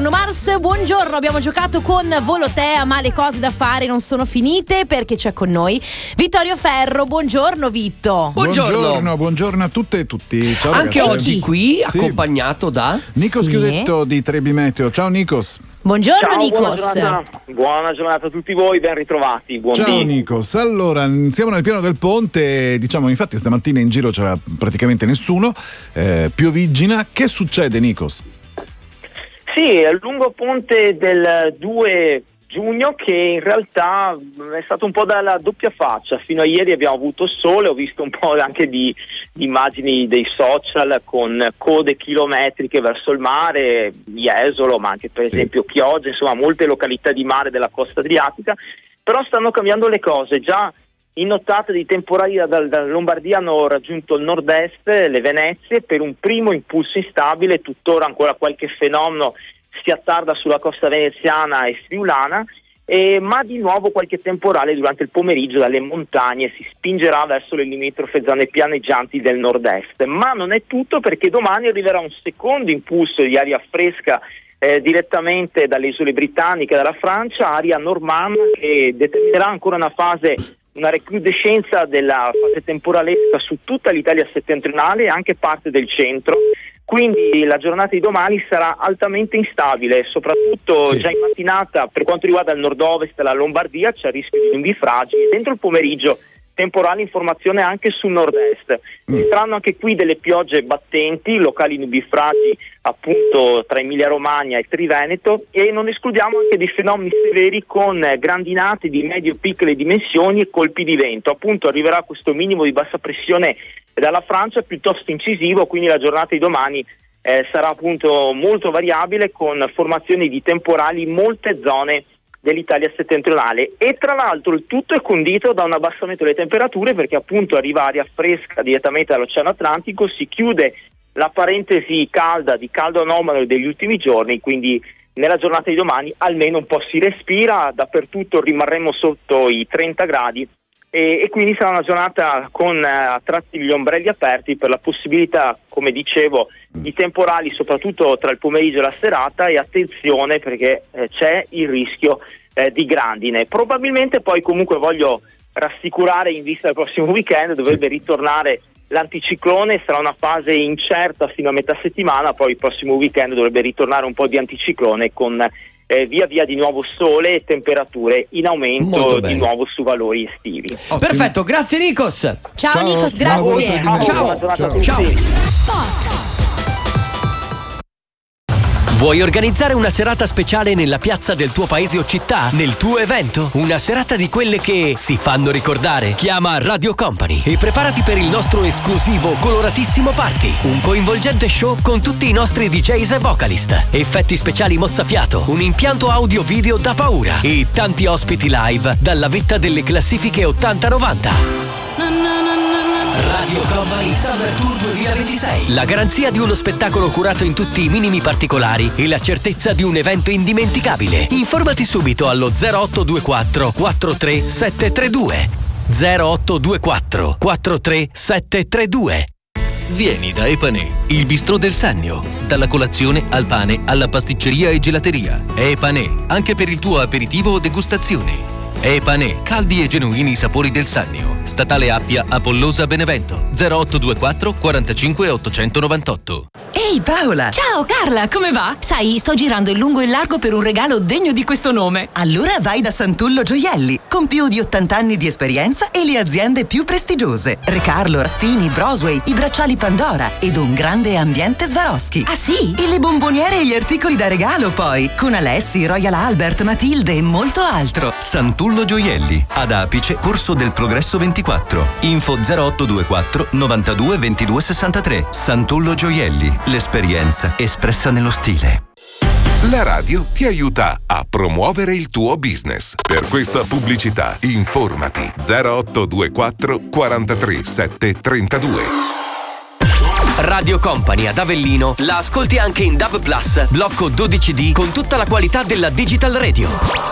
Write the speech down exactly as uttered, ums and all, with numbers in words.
Bruno Mars, buongiorno. Abbiamo giocato con Volotea, ma le cose da fare non sono finite perché c'è con noi Vittorio Ferro. Buongiorno Vitto. Buongiorno. Buongiorno, buongiorno a tutte e tutti. Ciao Anche ragazzi. oggi qui sì. accompagnato da Nikos Sì. Chiudetto di Trebi Meteo. Ciao Nikos. Buongiorno Ciao, Nikos. Buona giornata. Buona giornata a tutti voi, ben ritrovati. Buon Ciao dì. Nikos. Allora, siamo nel piano del ponte, diciamo, infatti stamattina in giro c'era praticamente nessuno, eh, piovigina. Che succede, Nikos? Sì, è il lungo ponte del due giugno che in realtà è stato un po' dalla doppia faccia. Fino a ieri abbiamo avuto sole, ho visto un po' anche di, di immagini dei social con code chilometriche verso il mare, Jesolo, ma anche per Sì. esempio Chioggia, insomma molte località di mare della costa adriatica, però stanno cambiando le cose. Già in nottata di temporali da, da, da Lombardia hanno raggiunto il nord-est, le Venezie, per un primo impulso instabile. Tuttora ancora qualche fenomeno si attarda sulla costa veneziana e friulana, eh, ma di nuovo qualche temporale durante il pomeriggio dalle montagne si spingerà verso le limitrofe zone pianeggianti del nord-est. Ma non è tutto, perché domani arriverà un secondo impulso di aria fresca eh, direttamente dalle isole britanniche, dalla Francia, aria normanna, che determinerà ancora una fase una recrudescenza della fase temporalesca su tutta l'Italia settentrionale e anche parte del centro. Quindi la giornata di domani sarà altamente instabile, soprattutto Sì. già in mattinata per quanto riguarda il nord-ovest e la Lombardia c'è il rischio di nubifragi. Dentro il pomeriggio temporale in formazione anche sul nord-est. Ci saranno anche qui delle piogge battenti, locali nubifragi appunto tra Emilia-Romagna e Triveneto, e non escludiamo anche dei fenomeni severi con grandinate di medio-piccole dimensioni e colpi di vento. Appunto arriverà questo minimo di bassa pressione dalla Francia piuttosto incisivo, quindi la giornata di domani eh, sarà appunto molto variabile con formazioni di temporali in molte zone dell'Italia settentrionale. E tra l'altro il tutto è condito da un abbassamento delle temperature, perché appunto arriva aria fresca direttamente dall'Oceano Atlantico, si chiude la parentesi calda di caldo anomalo degli ultimi giorni, quindi nella giornata di domani almeno un po' si respira, dappertutto rimarremo sotto i trenta gradi e, e quindi sarà una giornata con eh, a tratti gli ombrelli aperti per la possibilità, come dicevo, di temporali soprattutto tra il pomeriggio e la serata, e attenzione perché eh, c'è il rischio eh, di grandine. Probabilmente poi comunque voglio rassicurare in vista del prossimo weekend, dovrebbe sì. ritornare l'anticiclone, sarà una fase incerta fino a metà settimana, poi il prossimo weekend dovrebbe ritornare un po' di anticiclone con eh, via via di nuovo sole e temperature in aumento di nuovo su valori estivi. Ottimo. Perfetto, grazie Nikos. Ciao, Ciao Nikos, grazie. grazie. Ciao, Ciao. ciao. Ciao. Spot. Vuoi organizzare una serata speciale nella piazza del tuo paese o città? Nel tuo evento? Una serata di quelle che si fanno ricordare? Chiama Radio Company e preparati per il nostro esclusivo coloratissimo party. Un coinvolgente show con tutti i nostri D Js e vocalist, effetti speciali mozzafiato, un impianto audio video da paura e tanti ospiti live dalla vetta delle classifiche ottanta novanta. Radio Company Summer Tour duemilaventisei. La garanzia di uno spettacolo curato in tutti i minimi particolari e la certezza di un evento indimenticabile. Informati subito allo zero otto due quattro quattro tre sette tre due. zero otto due quattro quattro tre sette tre due. Vieni da Epanè, il bistrò del Sannio. Dalla colazione al pane alla pasticceria e gelateria. Epanè, anche per il tuo aperitivo o degustazione. Epanè, caldi e genuini sapori del Sannio. Statale Appia, Apollosa, Benevento. zero otto due quattro quarantacinque ottocentonovantotto. Ehi Paola! Ciao Carla, come va? Sai, sto girando in lungo e in largo per un regalo degno di questo nome. Allora vai da Santullo Gioielli, con più di ottanta anni di esperienza e le aziende più prestigiose. Recarlo, Raspini, Brosway, i bracciali Pandora ed un grande ambiente Swarovski. Ah sì? E le bomboniere e gli articoli da regalo poi, con Alessi, Royal Albert, Matilde e molto altro. Santullo Gioielli, ad Apice, Corso del Progresso ventiquattro. Info zero otto due quattro novantadue ventidue sessantatré. Santullo Gioielli, l'esperienza espressa nello stile. La radio ti aiuta a promuovere il tuo business. Per questa pubblicità informati zero otto due quattro quarantatré sette trentadue. Radio Company ad Avellino la ascolti anche in D A B Plus, blocco dodici D con tutta la qualità della Digital Radio.